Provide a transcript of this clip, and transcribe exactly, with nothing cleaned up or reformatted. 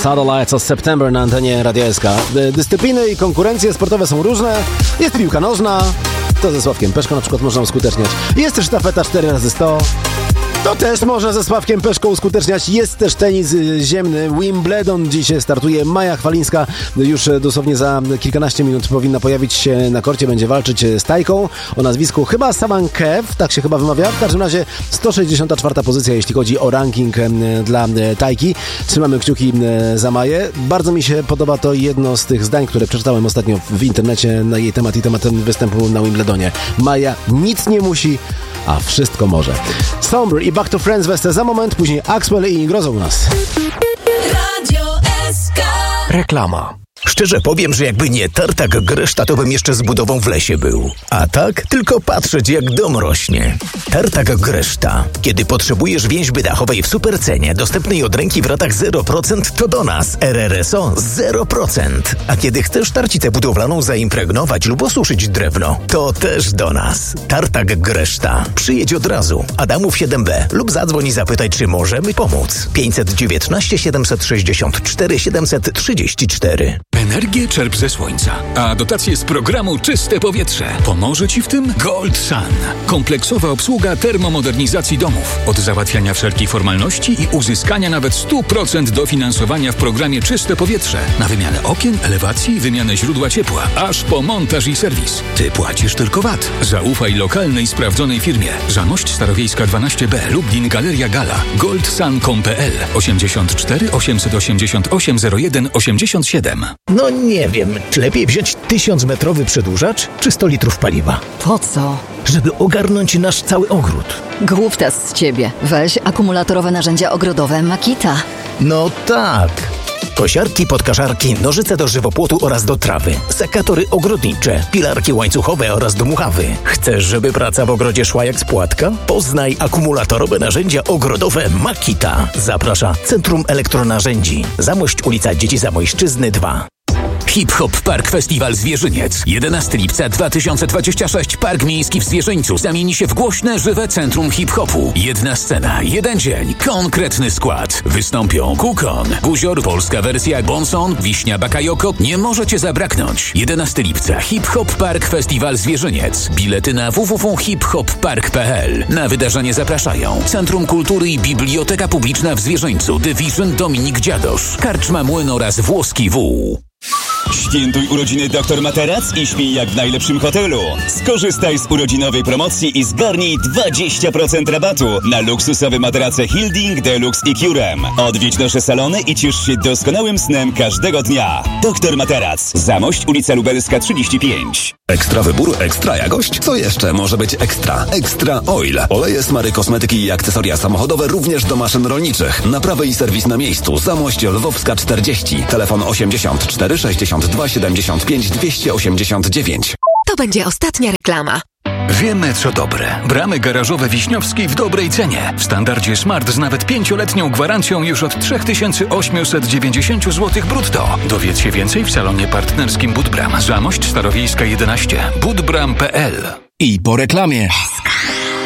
Satellites of September na antenie Radia S K. Dyscypliny i konkurencje sportowe są różne. Jest piłka nożna, to ze Sławkiem Peszko na przykład można uskuteczniać. Jest też sztafeta cztery razy sto. To też można ze Sławkiem Peszką uskuteczniać. Jest też tenis ziemny. Wimbledon dziś startuje. Maja Chwalińska już dosłownie za kilkanaście minut powinna pojawić się na korcie. Będzie walczyć z Tajką o nazwisku chyba Samankew, tak się chyba wymawia. W każdym razie sto sześćdziesiąta czwarta pozycja, jeśli chodzi o ranking dla Tajki. Trzymamy kciuki za Maję. Bardzo mi się podoba to jedno z tych zdań, które przeczytałem ostatnio w internecie na jej temat i tematem występu na Wimbledonie. Maja nic nie musi, a wszystko może. Somber i Back to Friends wesele za moment, później Axwell i Grozo u nas. Radio S K. Reklama. Szczerze powiem, że jakby nie tartak Greszta, to bym jeszcze z budową w lesie był. A tak, tylko patrzeć jak dom rośnie. Tartak Greszta. Kiedy potrzebujesz więźby dachowej w supercenie, dostępnej od ręki w ratach zero procent, to do nas. R R S O zero procent. A kiedy chcesz tarcicę budowlaną zaimpregnować lub osuszyć drewno, to też do nas. Tartak Greszta. Przyjedź od razu. Adamów siedem B lub zadzwoń i zapytaj, czy możemy pomóc. pięćset dziewiętnaście siedemset sześćdziesiąt cztery siedemset trzydzieści cztery. Energię czerp ze słońca, a dotacje z programu Czyste Powietrze. Pomoże Ci w tym Gold Sun. Kompleksowa obsługa termomodernizacji domów. Od załatwiania wszelkich formalności i uzyskania nawet sto procent dofinansowania w programie Czyste Powietrze. Na wymianę okien, elewacji, wymianę źródła ciepła, aż po montaż i serwis. Ty płacisz tylko V A T. Zaufaj lokalnej, sprawdzonej firmie. Zamość Starowiejska dwanaście B, Lublin, Galeria Gala. goldsun kropka com kropka p l osiemdziesiąt cztery osiemset osiemdziesiąt osiem zero jeden osiemdziesiąt siedem. No nie wiem, czy lepiej wziąć tysiącmetrowy przedłużacz, czy sto litrów paliwa? Po co? Żeby ogarnąć nasz cały ogród. Głuptas z ciebie. Weź akumulatorowe narzędzia ogrodowe Makita. No tak. Kosiarki, podkaszarki, nożyce do żywopłotu oraz do trawy, sekatory ogrodnicze, pilarki łańcuchowe oraz do muchawy. Chcesz, żeby praca w ogrodzie szła jak z płatka? Poznaj akumulatorowe narzędzia ogrodowe Makita. Zaprasza Centrum Elektronarzędzi. Zamość, ulica Dzieci Zamojszczyzny dwa. Hip Hop Park Festiwal Zwierzyniec. jedenastego lipca dwa tysiące dwudziestego szóstego. Park Miejski w Zwierzyńcu zamieni się w głośne, żywe centrum hip-hopu. Jedna scena, jeden dzień, konkretny skład. Wystąpią Kukon, Guzior, polska wersja Bonson, Wiśnia Bakayoko. Nie możecie zabraknąć. jedenastego lipca Hip Hop Park Festiwal Zwierzyniec. Bilety na w w w kropka hip hop park kropka p l. Na wydarzenie zapraszają Centrum Kultury i Biblioteka Publiczna w Zwierzyńcu, Division Dominik Dziadosz, Karczma Młyn oraz Włoski Wół. Świętuj urodziny doktor Materac i śpij jak w najlepszym hotelu. Skorzystaj z urodzinowej promocji i zgarnij dwadzieścia procent rabatu na luksusowe materace Hilding, Deluxe i Curem. Odwiedź nasze salony i ciesz się doskonałym snem każdego dnia. doktor Materac. Zamość, ulica Lubelska trzydzieści pięć. Ekstra wybór, ekstra jakość? Co jeszcze może być ekstra? Ekstra Oil. Oleje, smary, kosmetyki i akcesoria samochodowe również do maszyn rolniczych. Naprawy i serwis na miejscu. Zamość Lwowska czterdzieści. Telefon osiemdziesiąt cztery sześćdziesiąt dwa siedemdziesiąt pięć dwieście osiemdziesiąt dziewięć. To będzie ostatnia reklama. Wiemy, co dobre. Bramy garażowe Wiśniowskiej w dobrej cenie. W standardzie Smart z nawet pięcioletnią gwarancją już od trzy tysiące osiemset dziewięćdziesiąt złotych brutto. Dowiedz się więcej w salonie partnerskim Budbram. Zamość Starowiejska jedenaście. budbram kropka p l. I po reklamie. S K.